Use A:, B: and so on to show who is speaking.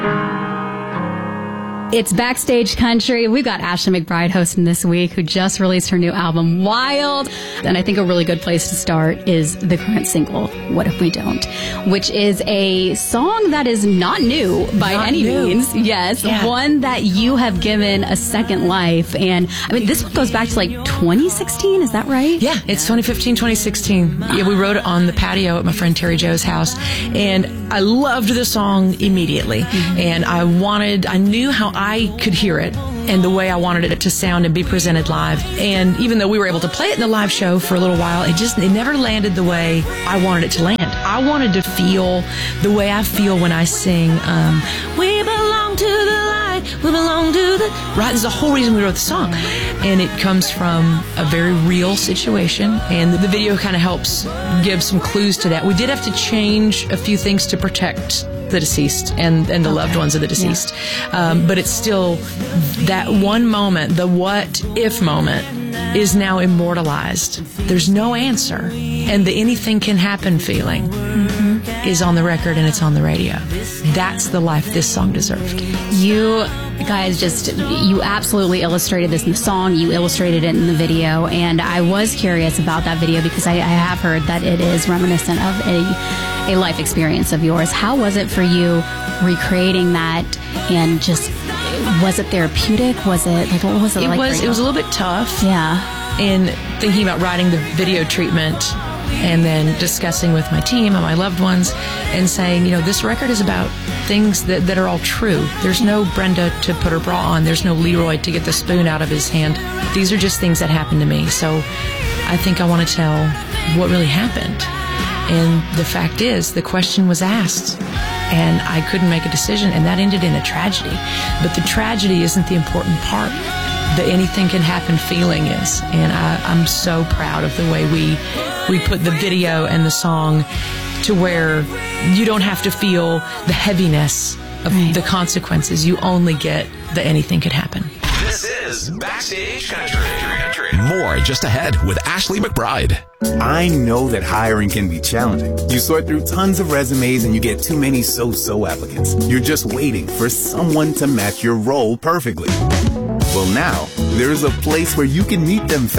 A: It's Backstage Country. We've got Ashley McBryde hosting this week, who just released her new album, Wild. And I think a really good place to start is the current single, What If We Don't, which is a song that is not new by any means. Yes, one that you have given a second life. And I mean, this one goes back to like 2016, is that right?
B: Yeah, it's 2015, 2016. Yeah, we wrote it on the patio at my friend Terry Joe's house. And I loved the song immediately. And I knew how I could hear it and the way I wanted it to sound and be presented live. And even though we were able to play it in the live show for a little while, it never landed the way I wanted it to land. I wanted to feel the way I feel when I sing, we belong to the light, we belong to the... Right, there's the whole reason we wrote the song. And it comes from a very real situation, and the video kind of helps give some clues to that. We did have to change a few things to protect the deceased and the loved ones of the deceased. But it's still that one moment, the what if moment, is now immortalized. There's no answer. And the anything can happen feeling is on the record, and it's on the radio. That's the life this song deserved.
A: You guys you absolutely illustrated this in the song. You illustrated it in the video. And I was curious about that video because I have heard that it is reminiscent of a life experience of yours. How was it for you recreating that, and just, was it therapeutic? Was it like, what was it like?
B: It was a little bit tough.
A: Yeah.
B: In thinking about writing the video treatment and then discussing with my team and my loved ones and saying, this record is about things that are all true. There's no Brenda to put her bra on. There's no Leroy to get the spoon out of his hand. These are just things that happened to me. So I think I want to tell what really happened. And the fact is, the question was asked, and I couldn't make a decision, and that ended in a tragedy. But the tragedy isn't the important part. The anything can happen feeling is. And I'm so proud of the way we put the video and the song to where you don't have to feel the heaviness of the consequences. You only get the anything could happen.
C: This is Backstage Country. More just ahead with Ashley McBryde.
D: I know that hiring can be challenging. You sort through tons of resumes and you get too many so-so applicants. You're just waiting for someone to match your role perfectly. Well, now, there's a place where you can meet them fast.